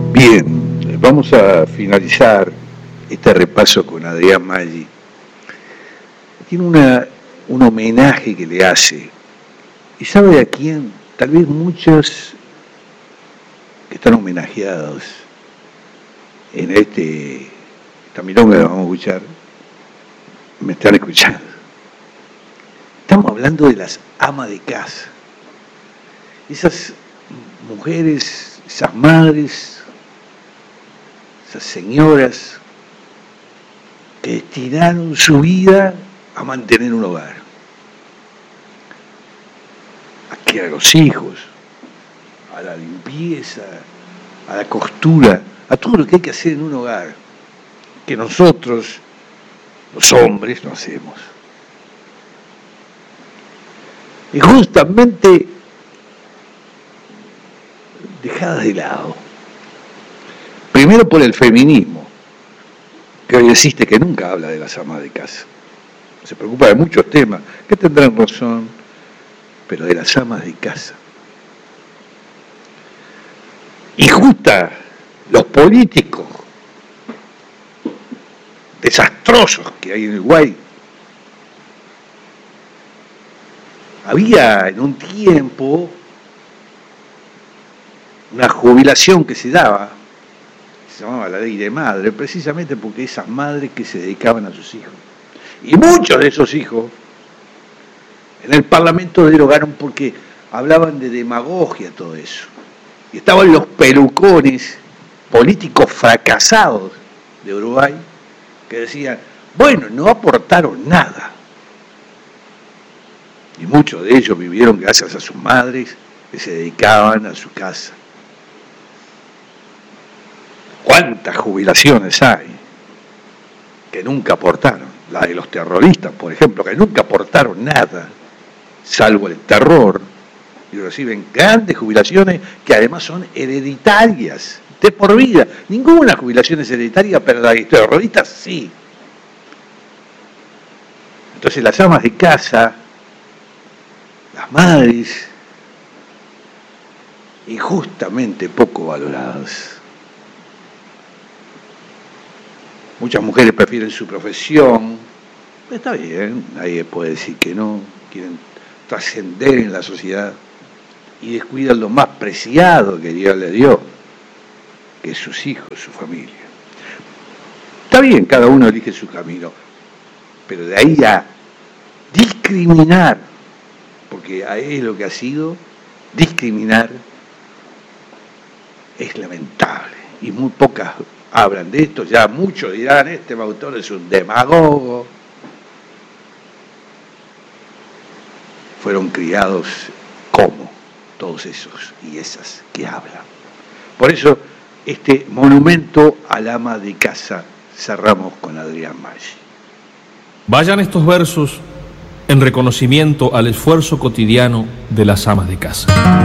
Bien, vamos a finalizar este repaso con Adrián Maggi. Tiene un homenaje que le hace. ¿Y sabe a quién? Tal vez muchos que están homenajeados en esta milonga que vamos a escuchar, me están escuchando. Estamos hablando de las amas de casa. Esas mujeres, esas madres, esas señoras que destinaron su vida a mantener un hogar, a criar a los hijos, a la limpieza, a la costura, a todo lo que hay que hacer en un hogar, que nosotros, los hombres, no hacemos. Y justamente dejadas de lado. Primero por el feminismo, que hoy existe, que nunca habla de las amas de casa. Se preocupa de muchos temas, que tendrán razón, pero de las amas de casa. Y justa los políticos desastrosos que hay en Uruguay. Había en un tiempo una jubilación que se daba, se llamaba la ley de madre, precisamente porque esas madres que se dedicaban a sus hijos. Y muchos de esos hijos en el Parlamento derogaron porque hablaban de demagogia, todo eso. Y estaban los pelucones políticos fracasados de Uruguay que decían, bueno, no aportaron nada. Y muchos de ellos vivieron gracias a sus madres que se dedicaban a su casa. ¿Cuántas jubilaciones hay que nunca aportaron? La de los terroristas, por ejemplo, que nunca aportaron nada, salvo el terror, y reciben grandes jubilaciones que además son hereditarias, de por vida. Ninguna jubilación es hereditaria, pero la de terroristas sí. Entonces las amas de casa, las madres, injustamente poco valoradas. Muchas mujeres prefieren su profesión, está bien, nadie puede decir que no, quieren trascender en la sociedad y descuidan lo más preciado que Dios les dio, que es sus hijos, su familia. Está bien, cada uno elige su camino, pero de ahí a discriminar, porque ahí es lo que ha sido, discriminar es lamentable y muy pocas hablan de esto. Ya muchos dirán, este autor es un demagogo. Fueron criados como todos esos y esas que hablan. Por eso, este monumento al ama de casa cerramos con Adrián Maggi. Vayan estos versos en reconocimiento al esfuerzo cotidiano de las amas de casa.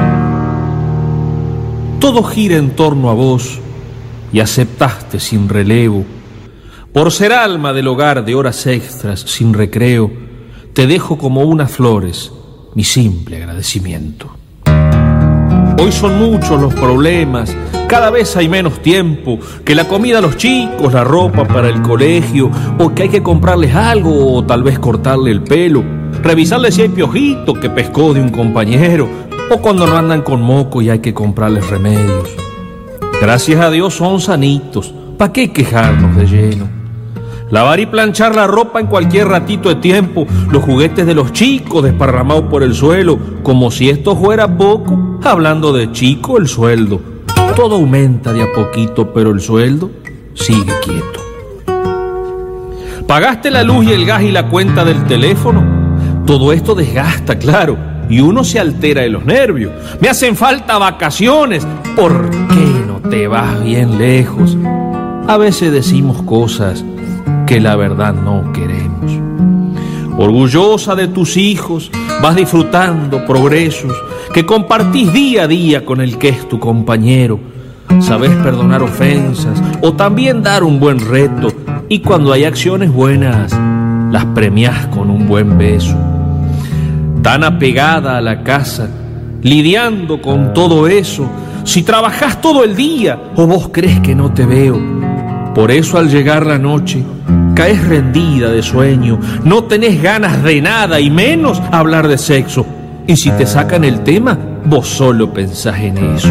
Todo gira en torno a vos y aceptaste sin relevo. Por ser alma del hogar de horas extras sin recreo, te dejo como unas flores mi simple agradecimiento. Hoy son muchos los problemas, cada vez hay menos tiempo, que la comida a los chicos, la ropa para el colegio, o que hay que comprarles algo o tal vez cortarle el pelo, revisarle si hay piojito que pescó de un compañero, o cuando no andan con moco y hay que comprarles remedios. Gracias a Dios son sanitos, ¿pa' qué quejarnos de lleno? Lavar y planchar la ropa en cualquier ratito de tiempo, los juguetes de los chicos desparramados por el suelo, como si esto fuera poco, hablando de chico el sueldo. Todo aumenta de a poquito, pero el sueldo sigue quieto. ¿Pagaste la luz y el gas y la cuenta del teléfono? Todo esto desgasta, claro, y uno se altera de los nervios. Me hacen falta vacaciones, ¿por qué no te vas bien lejos? A veces decimos cosas que la verdad no queremos. Orgullosa de tus hijos, vas disfrutando progresos que compartís día a día con el que es tu compañero. Sabés perdonar ofensas o también dar un buen reto, y cuando hay acciones buenas las premiás con un buen beso. Tan apegada a la casa, lidiando con todo eso, Si trabajás todo el día o vos crees que no te veo. Por eso al llegar la noche caes rendida de sueño, no tenés ganas de nada y menos hablar de sexo. Y si te sacan el tema, vos solo pensás en eso.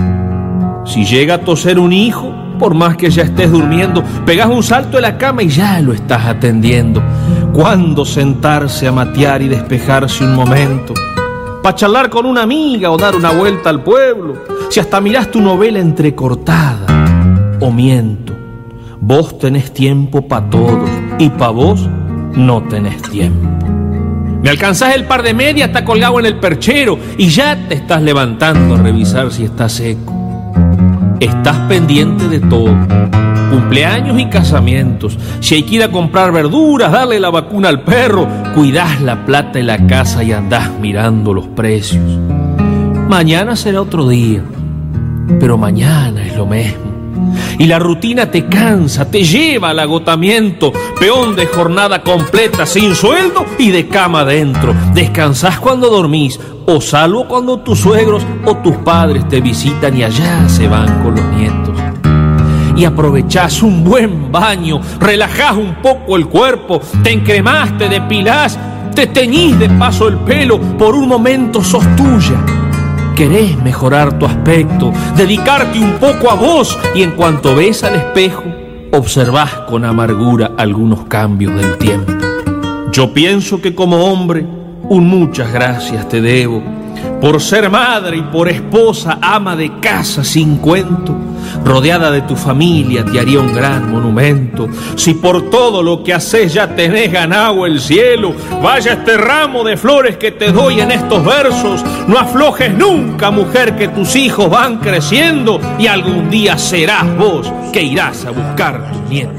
Si llega a toser un hijo, por más que ya estés durmiendo, pegás un salto de la cama y ya lo estás atendiendo. ¿Cuándo sentarse a matear y despejarse un momento? Pa' charlar con una amiga o dar una vuelta al pueblo. Si hasta mirás tu novela entrecortada. O miento, vos tenés tiempo pa' todos y pa' vos no tenés tiempo. Me alcanzás el par de medias, está colgado en el perchero y ya te estás levantando a revisar si está seco. Estás pendiente de todo, cumpleaños y casamientos, si hay que ir a comprar verduras, darle la vacuna al perro, cuidás la plata en la casa y andás mirando los precios. Mañana será otro día, pero mañana es lo mismo. Y la rutina te cansa, te lleva al agotamiento, peón de jornada completa sin sueldo y de cama adentro. Descansás cuando dormís, o salvo cuando tus suegros o tus padres te visitan y allá se van con los nietos. Y aprovechás un buen baño, relajás un poco el cuerpo, te encremás, te depilás, te teñís de paso el pelo, por un momento sos tuya. Querés mejorar tu aspecto, dedicarte un poco a vos y en cuanto ves al espejo, observás con amargura algunos cambios del tiempo. Yo pienso que como hombre, un muchas gracias te debo, por ser madre y por esposa, ama de casa sin cuento. Rodeada de tu familia te haría un gran monumento. Si por todo lo que haces ya tenés ganado el cielo, vaya este ramo de flores que te doy en estos versos. No aflojes nunca, mujer, que tus hijos van creciendo y algún día serás vos que irás a buscar tus nietos.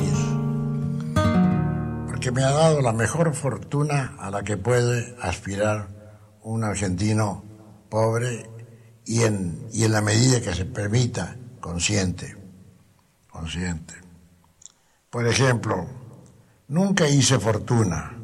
Porque me ha dado la mejor fortuna a la que puede aspirar un argentino pobre y en la medida que se permita, consciente. Por ejemplo, nunca hice fortuna.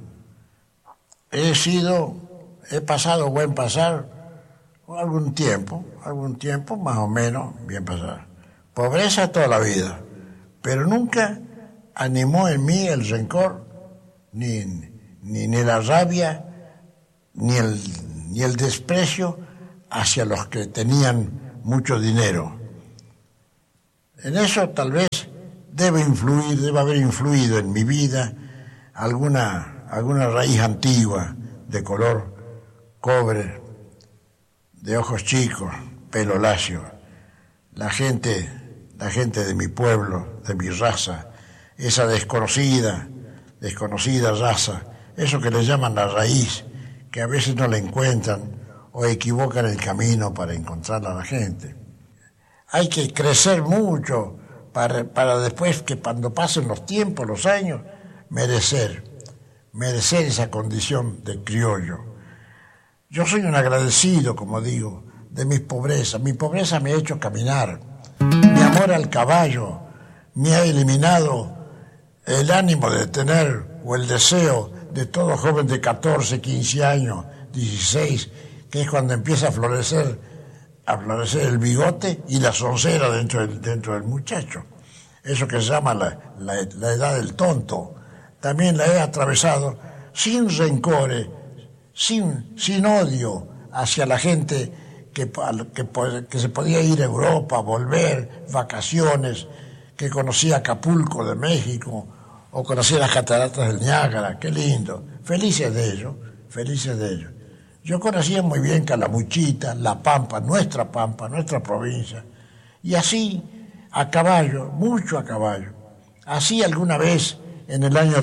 He pasado buen pasar algún tiempo más o menos bien pasar. Pobreza toda la vida, pero nunca animó en mí el rencor, ni la rabia, ni el desprecio hacia los que tenían mucho dinero. En eso tal vez debe haber influido en mi vida alguna raíz antigua de color cobre, de ojos chicos, pelo lacio. La gente de mi pueblo, de mi raza, esa desconocida raza, eso que le llaman la raíz, que a veces no la encuentran o equivocan el camino para encontrarla a la gente. Hay que crecer mucho para después, que cuando pasen los tiempos, los años, merecer esa condición de criollo. Yo soy un agradecido, como digo, de mis pobrezas. Mi pobreza me ha hecho caminar. Mi amor al caballo me ha eliminado el ánimo de tener, o el deseo de todo joven de 14, 15 años, 16, que es cuando empieza a florecer el bigote y la soncera dentro del muchacho. Eso que se llama la edad del tonto. También la he atravesado sin rencores, sin odio hacia la gente que se podía ir a Europa, volver, vacaciones, que conocía Acapulco de México o conocía las cataratas del Niágara. Qué lindo. Felices de ellos. Yo conocía muy bien Calamuchita, La Pampa, nuestra provincia, y así, a caballo, mucho a caballo. Así alguna vez, en el año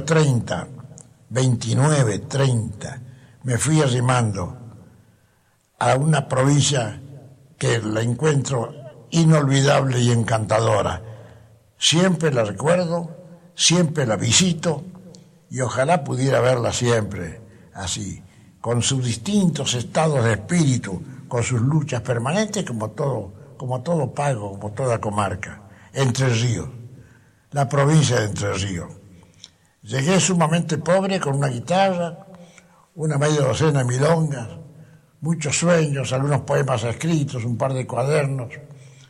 29, 30, me fui arrimando a una provincia que la encuentro inolvidable y encantadora. Siempre la recuerdo, siempre la visito, y ojalá pudiera verla siempre así, con sus distintos estados de espíritu, con sus luchas permanentes, como todo pago, como toda comarca. Entre Ríos, la provincia de Entre Ríos. Llegué sumamente pobre, con una guitarra, una media docena de milongas, muchos sueños, algunos poemas escritos, un par de cuadernos,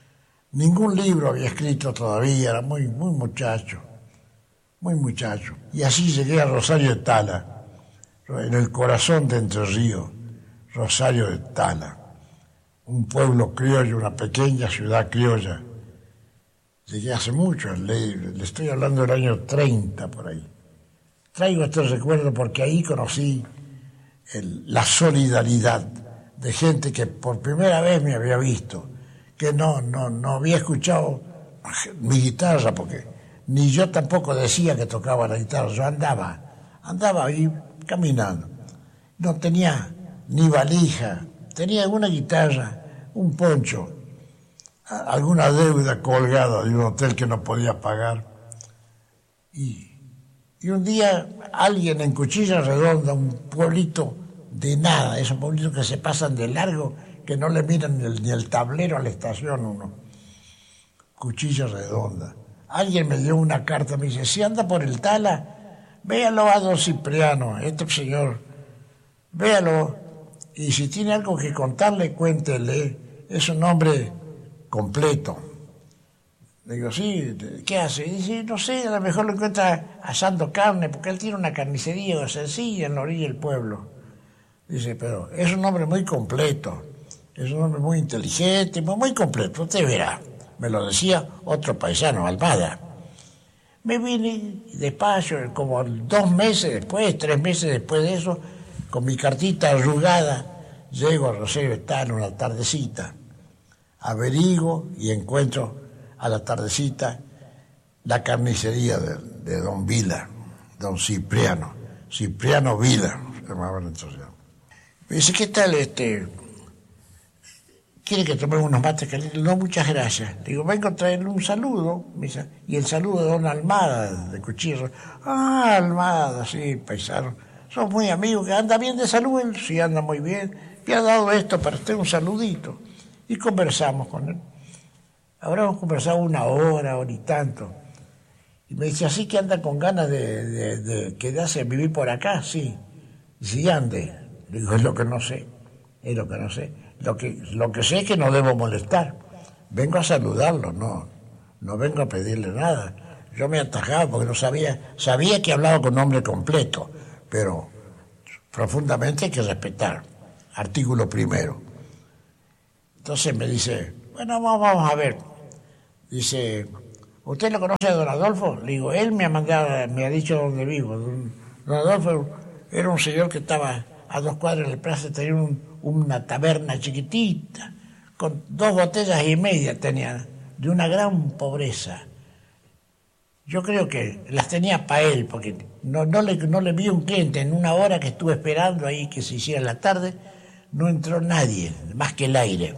Ningún libro había escrito todavía, era muy muchacho, muy muchacho. Y así llegué a Rosario de Tala, en el corazón de Entre Ríos, Rosario de Tala, un pueblo criollo, una pequeña ciudad criolla. Llegué hace mucho, le estoy hablando del año 30 por ahí. Traigo este recuerdo porque ahí conocí la solidaridad de gente que por primera vez me había visto, que no había escuchado mi guitarra, porque ni yo tampoco decía que tocaba la guitarra, yo andaba ahí caminando. No tenía ni valija, tenía una guitarra, un poncho, alguna deuda colgada de un hotel que no podía pagar. Y un día alguien en Cuchilla Redonda, un pueblito de nada, esos pueblitos que se pasan de largo, que no le miran ni el tablero a la estación uno. Cuchilla Redonda. Alguien me dio una carta, me dice, si anda por el Tala, véalo a don Cipriano, este señor, véalo, y si tiene algo que contarle, cuéntele, es un hombre completo. Le digo, sí, ¿qué hace? Y dice, no sé, a lo mejor lo encuentra asando carne, porque él tiene una carnicería sencilla en la orilla del pueblo. Dice, pero es un hombre muy completo, es un hombre muy inteligente, muy completo, usted verá. Me lo decía otro paisano, Almada. Me vine despacio, como 2 meses después, 3 meses después de eso, con mi cartita arrugada, llego a Rosario de Tala una tardecita, averiguo y encuentro a la tardecita la carnicería de don Vila, don Cipriano Vila, se llamaba entonces. Me dice, ¿qué tal ¿Quiere que tomemos unos mates calientes? No, muchas gracias. Digo, vengo a traerle un saludo. Me dice, y el saludo de don Almada, de Cuchillo. Ah, Almada, sí, paisano. Somos muy amigos, que anda bien de salud. Él sí anda muy bien. Me ha dado esto para usted, un saludito. Y conversamos con él. Habremos conversado 1 hora y tanto. Y me dice, así que anda con ganas de quedarse a vivir por acá, sí. Sí, ande. Digo, es lo que no sé. Lo que sé es que no debo molestar. Vengo a saludarlo, no vengo a pedirle nada. Yo me atajaba porque no sabía que hablaba con nombre completo, pero profundamente hay que respetar. Artículo 1. Entonces me dice, bueno, vamos a ver. Dice, ¿usted lo conoce a don Adolfo? Le digo, él me ha dicho dónde vivo. Don Adolfo era un señor que estaba a 2 cuadras de la plaza, tenía una taberna chiquitita, con 2 botellas y media tenía, de una gran pobreza. Yo creo que las tenía para él, porque no le vi un cliente. En 1 hora que estuve esperando ahí que se hiciera la tarde, no entró nadie, más que el aire.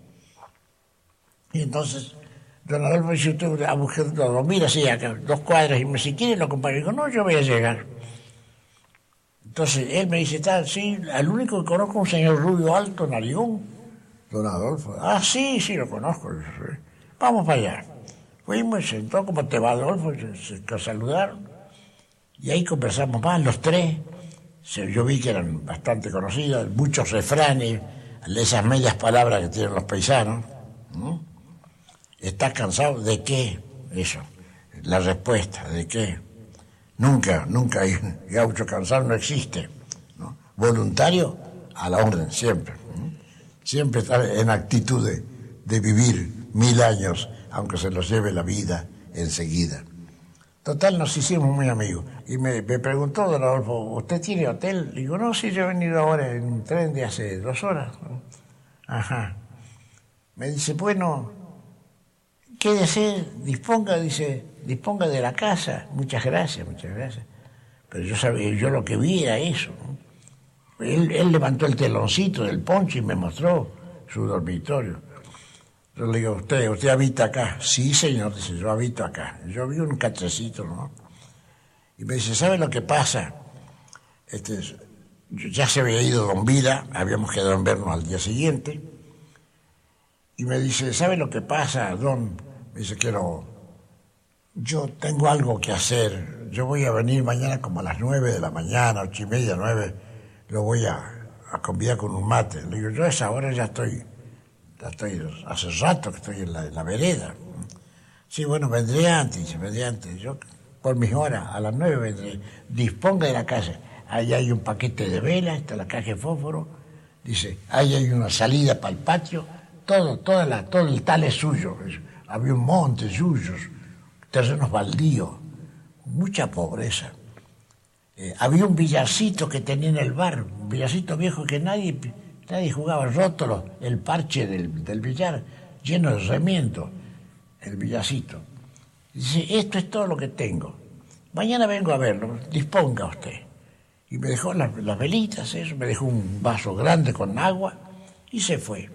Y entonces, don Adolfo dice, usted a buscar todo, mira, sí, acá, 2 cuadras, y si quiere lo acompaño. Digo, no, yo voy a llegar. Entonces, él me dice, sí, al único que conozco es un señor rubio alto, narigón. Don Adolfo. Ah, sí, lo conozco. Vamos para allá. Fuimos, se sentó, ¿cómo te va, Adolfo? Se saludaron. Y ahí conversamos más, los 3. Yo vi que eran bastante conocidos, muchos refranes, esas medias palabras que tienen los paisanos. ¿Estás cansado? ¿De qué? Eso. La respuesta, ¿de qué? Nunca hay gaucho cansado, no existe, ¿no? Voluntario, a la orden, siempre. Siempre está en actitud de vivir 1000 años, aunque se los lleve la vida enseguida. Total, nos hicimos muy amigos. Y me preguntó don Adolfo, ¿usted tiene hotel? Le digo, no, sí, yo he venido ahora en un tren de hace 2 horas. Ajá. Me dice, bueno, ¿qué desea? Disponga de la casa. Muchas gracias. Pero yo lo que vi era eso, ¿no? Él levantó el teloncito del poncho y me mostró su dormitorio. Yo le digo, ¿usted habita acá? Sí, señor, dice, yo habito acá. Yo vi un catrecito, ¿no? Y me dice, ¿sabe lo que pasa? Ya se había ido don Vila, habíamos quedado en vernos al día siguiente. Y me dice, ¿sabe lo que pasa, don? Me dice, yo tengo algo que hacer. Yo voy a venir mañana como a las 9 de la mañana, 8:30, 9. Lo voy a convidar con un mate. Le digo, yo a esa hora ya estoy hace rato que estoy en la vereda. Sí, bueno, vendré antes, dice, vendré antes. Yo, por mis horas, a las 9 vendré. Disponga de la casa. Ahí hay un paquete de velas, está la caja de fósforo. Dice, ahí hay una salida para el patio. Todo el tal es suyo. Había un monte, suyos, terrenos baldíos, mucha pobreza. Había un villarcito que tenía en el bar, un villarcito viejo que nadie jugaba, roto el parche del billar, lleno de remiendos, el villarcito. Dice, esto es todo lo que tengo. Mañana vengo a verlo, disponga usted. Y me dejó las velitas, eso, me dejó un vaso grande con agua y se fue.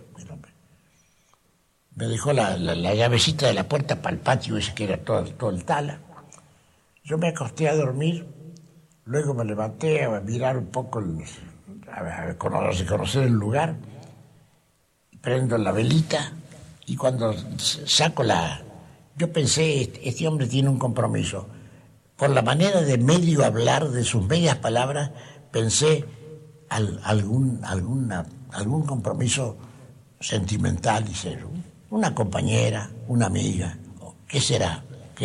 Me dejó la llavecita de la puerta para el patio ese que era todo el tala. Yo me acosté a dormir, luego me levanté a mirar un poco, a conocer el lugar, prendo la velita y cuando saco yo pensé, este hombre tiene un compromiso. Por la manera de medio hablar, de sus medias palabras, pensé algún compromiso sentimental, dice, una compañera, una amiga, ¿qué será?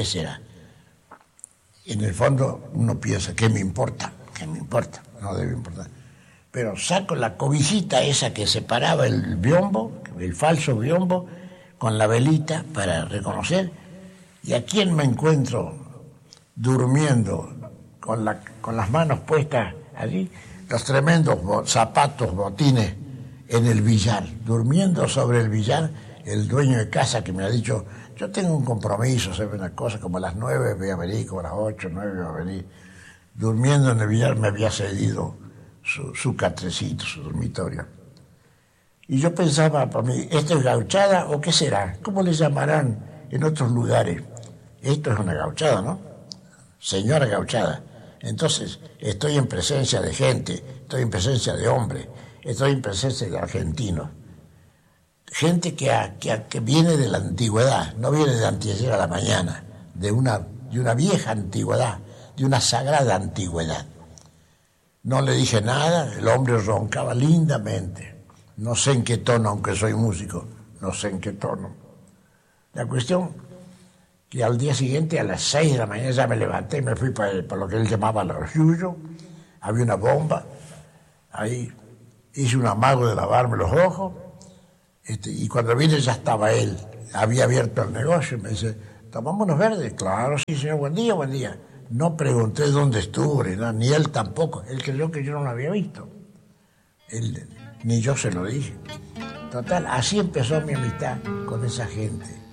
En el fondo uno piensa, ¿qué me importa? No debe importar. Pero saco la cobijita esa que separaba el biombo, el falso biombo, con la velita para reconocer, y a quién me encuentro durmiendo con las manos puestas allí, los tremendos zapatos, botines en el billar, durmiendo sobre el billar, el dueño de casa que me ha dicho, yo tengo un compromiso, sabe una cosa, como a las 9 voy a venir, como a las 8, 9 voy a venir, durmiendo en el billar me había cedido su catrecito, su dormitorio. Y yo pensaba para mí, ¿esto es gauchada o qué será? ¿Cómo le llamarán en otros lugares? Esto es una gauchada, ¿no? Señora gauchada. Entonces, estoy en presencia de gente, estoy en presencia de hombres, estoy en presencia de argentinos. Gente que viene de la antigüedad, no viene de anteayer a la mañana, de una vieja antigüedad, de una sagrada antigüedad. No le dije nada, el hombre roncaba lindamente. No sé en qué tono, aunque soy músico, no sé en qué tono. La cuestión que al día siguiente, a las 6 de la mañana, ya me levanté y me fui para lo que él llamaba los yuyos. Había una bomba, ahí hice un amago de lavarme los ojos, y cuando vine ya estaba él, había abierto el negocio, y me dice, ¿tomamos unos verdes? Claro, sí, señor, buen día. No pregunté dónde estuvo, ni él tampoco, él creyó que yo no lo había visto. Ni yo se lo dije. Total, así empezó mi amistad con esa gente.